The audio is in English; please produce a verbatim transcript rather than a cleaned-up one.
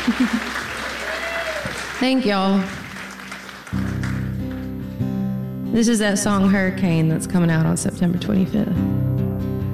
Thank y'all. This is that song Hurricane that's coming out on September twenty-fifth.